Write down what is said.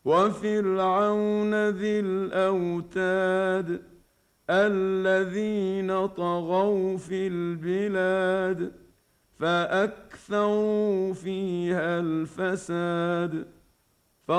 وفرعون ذي الأوتاد الذين طغوا في البلاد فأكثروا فيها الفساد